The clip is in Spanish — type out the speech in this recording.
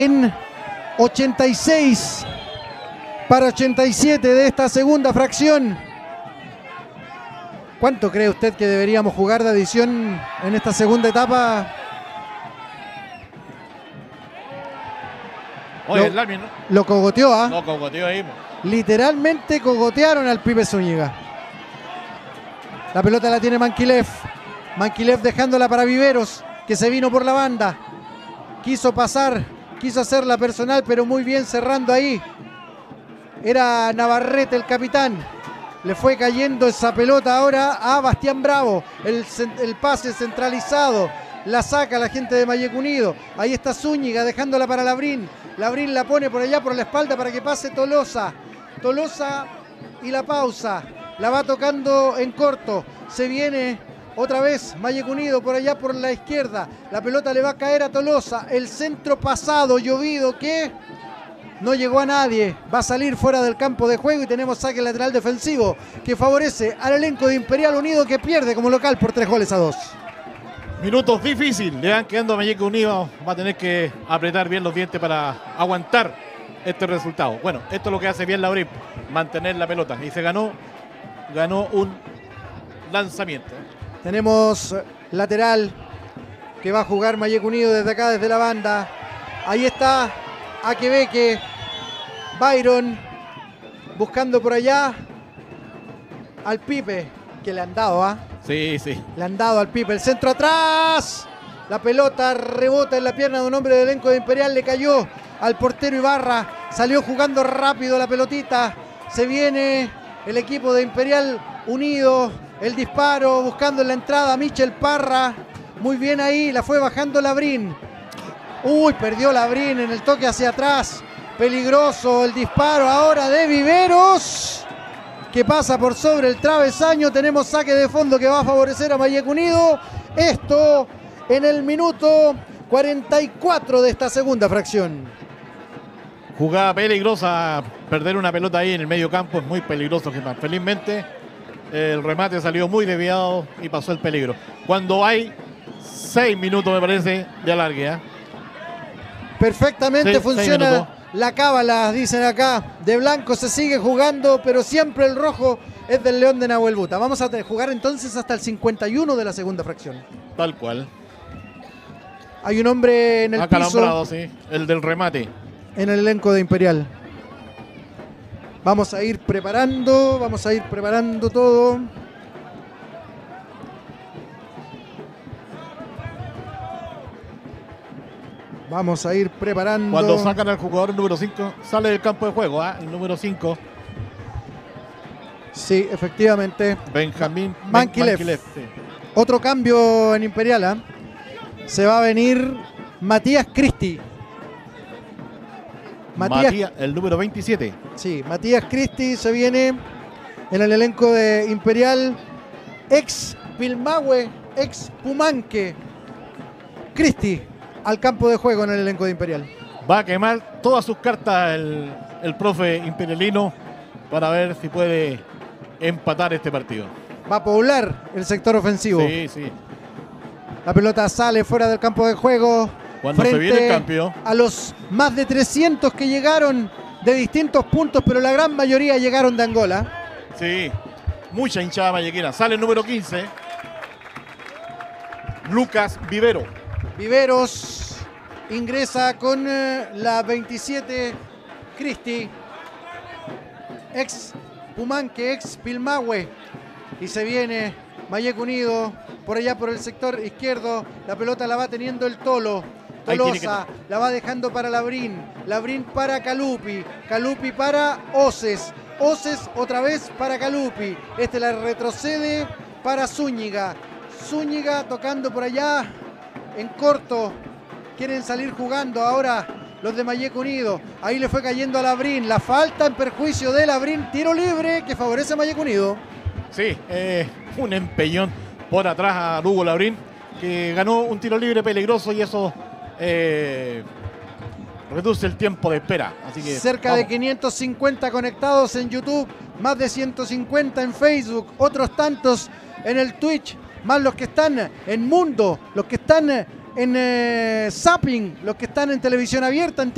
En 86 para 87 de esta segunda fracción. ¿Cuánto cree usted que deberíamos jugar de adición en esta segunda etapa? Oye, el árbitro lo cogoteó, ¿ah? Lo cogoteó ahí. Literalmente cogotearon al Pipe Zúñiga. La pelota la tiene Mankilev. Mankilev dejándola para Viveros, que se vino por la banda. Quiso pasar, quiso hacerla personal, pero muy bien cerrando ahí. Era Navarrete el capitán. Le fue cayendo esa pelota ahora a Bastián Bravo. El pase centralizado. La saca la gente de Malleco Unido. Ahí está Zúñiga dejándola para Labrín. Labrín la pone por allá por la espalda para que pase Tolosa. Tolosa y la pausa. La va tocando en corto. Se viene otra vez Malleco Unido por allá por la izquierda. La pelota le va a caer a Tolosa. El centro pasado, llovido, que no llegó a nadie. Va a salir fuera del campo de juego y tenemos saque lateral defensivo que favorece al elenco de Imperial Unido, que pierde como local por 3-2. Minutos difíciles, le van quedando a Malleco Unido. Va a tener que apretar bien los dientes para aguantar este resultado. Bueno, esto es lo que hace bien Labrín, mantener la pelota. Y se ganó un lanzamiento. Tenemos lateral que va a jugar Malleco Unido desde acá, desde la banda. Ahí está Aquebeque. Byron buscando por allá al Pipe, que le han dado, ¿ah? Sí, sí. Le han dado al Pipe. El centro atrás. La pelota rebota en la pierna de un hombre del elenco de Imperial. Le cayó al portero Ibarra. Salió jugando rápido la pelotita. Se viene el equipo de Imperial Unido. El disparo buscando en la entrada a Michel Parra. Muy bien ahí. La fue bajando Labrín. Uy, perdió Labrín en el toque hacia atrás. Peligroso el disparo ahora de Viveros, que pasa por sobre el travesaño. Tenemos saque de fondo que va a favorecer a Malleco Unido. Esto en el minuto 44 de esta segunda fracción. Jugada peligrosa. Perder una pelota ahí en el medio campo es muy peligroso, Germán. Felizmente el remate salió muy desviado y pasó el peligro. Cuando hay 6 minutos, me parece, de alargue, ¿eh? Perfectamente funciona la cábala, dicen acá. De blanco se sigue jugando, pero siempre el rojo es del León de Nahuel Buta. Vamos a jugar entonces hasta el 51 de la segunda fracción. Tal cual. Hay un hombre en el piso. Sí, el del remate. En el elenco de Imperial. Vamos a ir preparando todo. Vamos a ir preparando. Cuando sacan al jugador número 5, sale del campo de juego, ¿eh? El número 5. Sí, efectivamente. Benjamín Mankilev. Sí. Otro cambio en Imperial, ¿eh? Se va a venir Matías Cristi. Matías, el número 27. Sí, Matías Cristi se viene en el elenco de Imperial. Ex Pilmahue, ex Pumanque. Cristi al campo de juego en el elenco de Imperial. Va a quemar todas sus cartas el profe imperialino para ver si puede empatar este partido. Va a poblar el sector ofensivo. Sí, sí. La pelota sale fuera del campo de juego. Cuando se viene el cambio, a los más de 300 que llegaron de distintos puntos, pero la gran mayoría llegaron de Angola. Sí, mucha hinchada mallequina. Sale el número 15. Lucas Vivero. Viveros ingresa con la 27 Cristi, ex Pumanque, ex Pilmahue, y se viene Malleco Unido por allá por el sector izquierdo. La pelota la va teniendo el Tolo. Tolosa la va dejando para Labrín. Labrín para Calupi. Calupi para Oces. Oces otra vez para Calupi. Este la retrocede para Zúñiga. Zúñiga tocando por allá en corto. Quieren salir jugando ahora los de Malleco Unido. Ahí le fue cayendo a Labrín. La falta en perjuicio de Labrín. Tiro libre que favorece a Malleco Unido. Sí, un empeñón por atrás a Hugo Labrín, que ganó un tiro libre peligroso y eso reduce el tiempo de espera. Así que cerca de 550 conectados en YouTube, más de 150 en Facebook, otros tantos en el Twitch, más los que están en Mundo, los que están en Zapping, los que están en televisión abierta, en